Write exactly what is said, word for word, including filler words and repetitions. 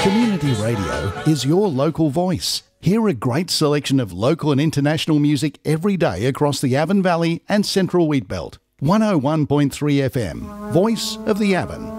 Community radio is your local voice. Hear a great selection of local and international music every day across the Avon Valley and Central Wheatbelt. one oh one point three F M, Voice of the Avon.